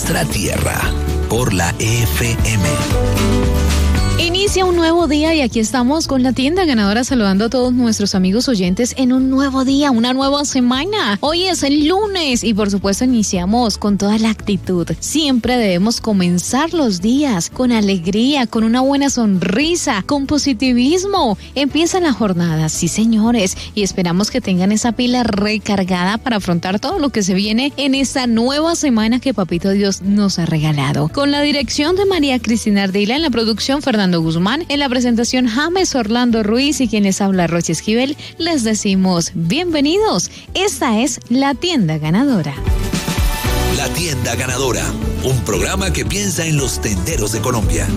nuestra tierra, por la FM. Inicia un nuevo día y aquí estamos con la tienda ganadora saludando a todos nuestros amigos oyentes en un nuevo día, una nueva semana. Hoy es el lunes y por supuesto iniciamos con toda la actitud. Siempre debemos comenzar los días con alegría, con una buena sonrisa, con positivismo. Empieza la jornada, sí señores, y esperamos que tengan esa pila recargada para afrontar todo lo que se viene en esta nueva semana que Papito Dios nos ha regalado. Con la dirección de María Cristina Ardila, en la producción Fernando Guzmán, en la presentación James Orlando Ruiz y quien les habla Rocha Esquivel, les decimos bienvenidos. Esta es La Tienda Ganadora. La Tienda Ganadora, un programa que piensa en los tenderos de Colombia.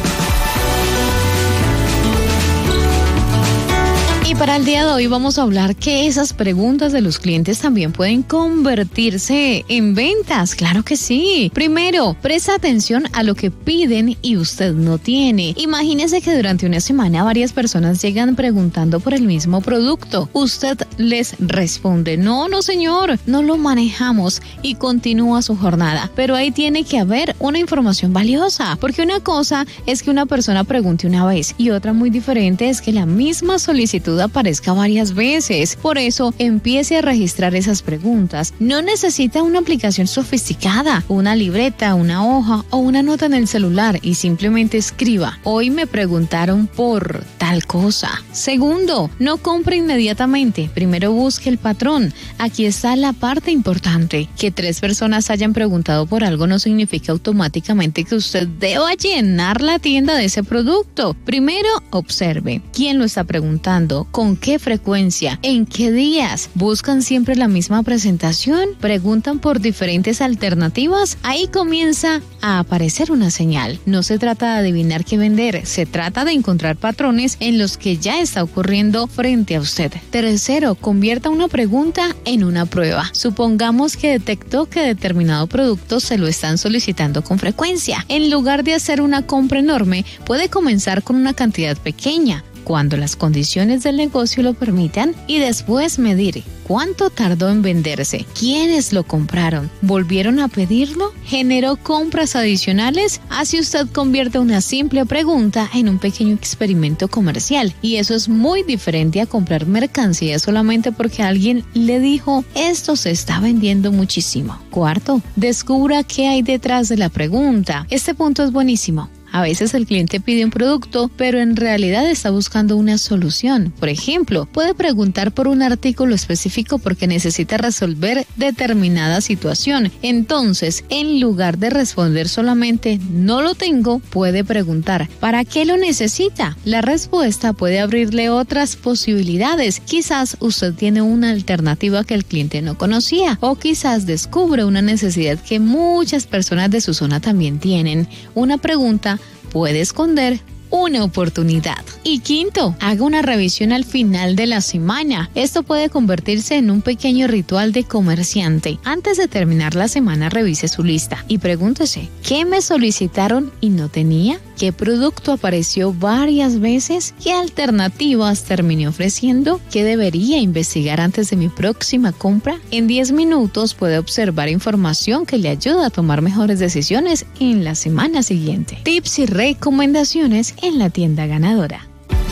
Y para el día de hoy vamos a hablar que esas preguntas de los clientes también pueden convertirse en ventas. Claro que sí. Primero, presta atención a lo que piden y usted no tiene. Imagínese que durante una semana varias personas llegan preguntando por el mismo producto. Usted les responde, no señor, no lo manejamos y continúa su jornada. Pero ahí tiene que haber una información valiosa, porque una cosa es que una persona pregunte una vez y otra muy diferente es que la misma solicitud aparezca varias veces. Por eso, empiece a registrar esas preguntas. No necesita una aplicación sofisticada, una libreta, una hoja o una nota en el celular y simplemente escriba, hoy me preguntaron por tal cosa. Segundo, no compre inmediatamente. Primero busque el patrón. Aquí está la parte importante. Que 3 personas hayan preguntado por algo no significa automáticamente que usted deba llenar la tienda de ese producto. Primero, observe quién lo está preguntando, con qué frecuencia, en qué días. ¿Buscan siempre la misma presentación? ¿Preguntan por diferentes alternativas? Ahí comienza a aparecer una señal. No se trata de adivinar qué vender, se trata de encontrar patrones en los que ya está ocurriendo frente a usted. Tercero, convierta una pregunta en una prueba. Supongamos que detectó que determinado producto se lo están solicitando con frecuencia. En lugar de hacer una compra enorme, puede comenzar con una cantidad pequeña, cuando las condiciones del negocio lo permitan, y después medir cuánto tardó en venderse, quiénes lo compraron, volvieron a pedirlo, generó compras adicionales. Así usted convierte una simple pregunta en un pequeño experimento comercial, y eso es muy diferente a comprar mercancía solamente porque alguien le dijo esto se está vendiendo muchísimo. Cuarto, descubra qué hay detrás de la pregunta. Este punto es buenísimo. A veces el cliente pide un producto, pero en realidad está buscando una solución. Por ejemplo, puede preguntar por un artículo específico porque necesita resolver determinada situación. Entonces, en lugar de responder solamente no lo tengo, puede preguntar ¿para qué lo necesita? La respuesta puede abrirle otras posibilidades. Quizás usted tiene una alternativa que el cliente no conocía, o quizás descubre una necesidad que muchas personas de su zona también tienen. Una pregunta puede esconder una oportunidad. Y quinto, haga una revisión al final de la semana. Esto puede convertirse en un pequeño ritual de comerciante. Antes de terminar la semana, revise su lista y pregúntese, ¿qué me solicitaron y no tenía? ¿Qué producto apareció varias veces? ¿Qué alternativas terminé ofreciendo? ¿Qué debería investigar antes de mi próxima compra? En 10 minutos puede observar información que le ayuda a tomar mejores decisiones en la semana siguiente. Tips y recomendaciones en La Tienda Ganadora.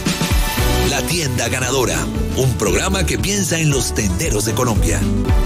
La Tienda Ganadora, un programa que piensa en los tenderos de Colombia.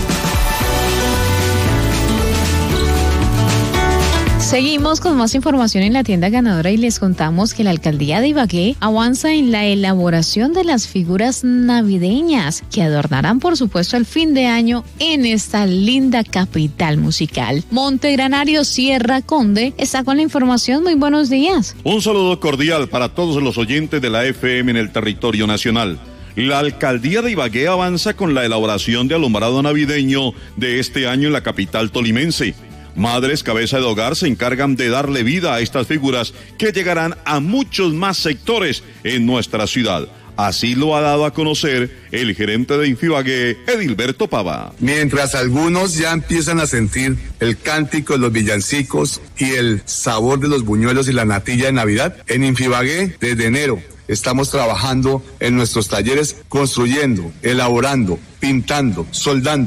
Seguimos con más información en La Tienda Ganadora y les contamos que la alcaldía de Ibagué avanza en la elaboración de las figuras navideñas que adornarán por supuesto el fin de año en esta linda capital musical. Montegranario Sierra Conde está con la información. Muy buenos días. Un saludo cordial para todos los oyentes de la FM en el territorio nacional. La alcaldía de Ibagué avanza con la elaboración de alumbrado navideño de este año en la capital tolimense. Madres cabeza de hogar se encargan de darle vida a estas figuras que llegarán a muchos más sectores en nuestra ciudad. Así lo ha dado a conocer el gerente de Infibagué, Edilberto Pava. Mientras algunos ya empiezan a sentir el cántico de los villancicos y el sabor de los buñuelos y la natilla de Navidad, en Infibagué desde enero estamos trabajando en nuestros talleres construyendo, elaborando, pintando, soldando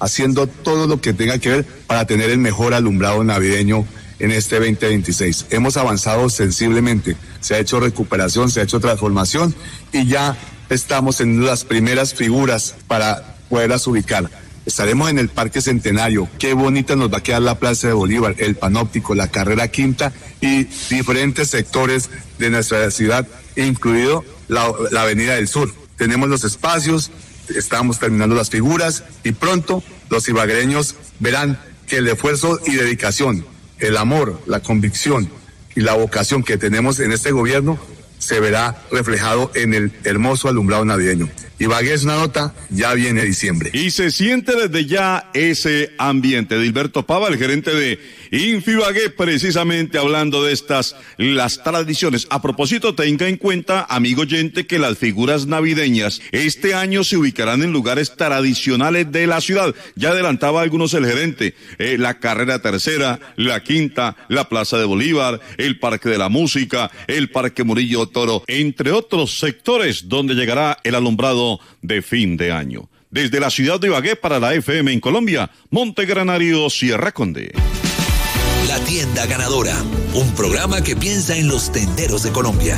haciendo todo lo que tenga que ver para tener el mejor alumbrado navideño en este 2026. Hemos avanzado sensiblemente, se ha hecho recuperación, se ha hecho transformación y ya estamos en las primeras figuras para poderlas ubicar. Estaremos en el Parque Centenario. Qué bonita nos va a quedar la Plaza de Bolívar, el Panóptico, la Carrera Quinta y diferentes sectores de nuestra ciudad, incluido la Avenida del Sur. Tenemos los espacios, estamos terminando las figuras y pronto los ibaguereños verán que el esfuerzo y dedicación, el amor, la convicción y la vocación que tenemos en este gobierno se verá reflejado en el hermoso alumbrado navideño. Ibagué es una nota, ya viene diciembre. Y se siente desde ya ese ambiente. Dilberto Pava, el gerente de Infibagué, precisamente hablando de las tradiciones. A propósito, tenga en cuenta, amigo oyente, que las figuras navideñas este año se ubicarán en lugares tradicionales de la ciudad. Ya adelantaba algunos el gerente, la Carrera Tercera, la Quinta, la Plaza de Bolívar, el Parque de la Música, el Parque Murillo Toro, entre otros sectores donde llegará el alumbrado de fin de año. Desde la ciudad de Ibagué para la FM en Colombia, Montegranario, Sierra Conde. La tienda ganadora, un programa que piensa en los tenderos de Colombia.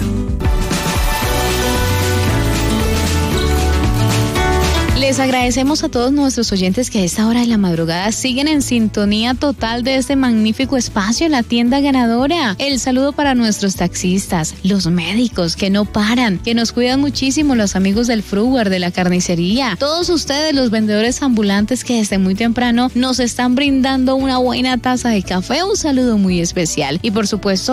Les agradecemos a todos nuestros oyentes que a esta hora de la madrugada siguen en sintonía total de este magnífico espacio, la tienda ganadora. El saludo para nuestros taxistas, los médicos que no paran, que nos cuidan muchísimo, los amigos del Fruwer, de la carnicería, todos ustedes, los vendedores ambulantes que desde muy temprano nos están brindando una buena taza de café, un saludo muy especial. Y por supuesto,